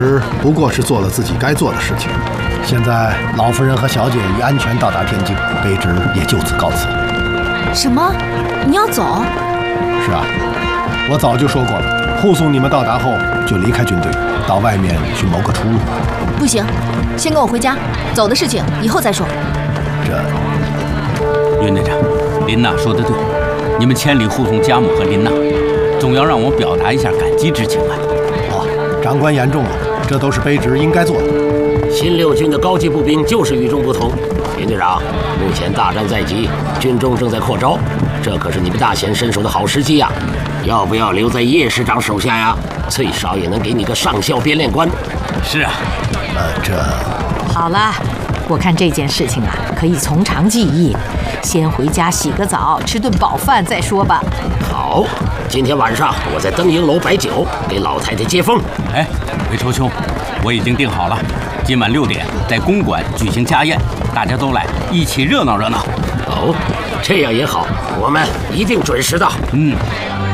不过是做了自己该做的事情。现在老夫人和小姐已安全到达天境，卑职也就此告辞。 什么？你要走？ 是啊，我早就说过了，护送你们到达后就离开军队，到外面去谋个出路。 不行，先跟我回家，走的事情以后再说。 윤队长，林娜说的对，你们千里护送家母和林娜，总要让我表达一下感激之情啊。 长官言重了，这都是卑职应该做的。 新六军的高级步兵就是与众不同。林队长，目前大战在即，军中正在扩招，这可是你们大显身手的好时机呀！要不要留在叶师长手下呀？最少也能给你个上校编练官。 是啊， 好了，我看这件事情啊，可以从长计议，先回家洗个澡，吃顿饱饭再说吧。 好，今天晚上我在登营楼摆酒，给老太太接风。 哎，韦仇兄，我已经订好了，今晚6点在公馆举行家宴，大家都来，一起热闹热闹。 哦，这样也好，我们一定准时到。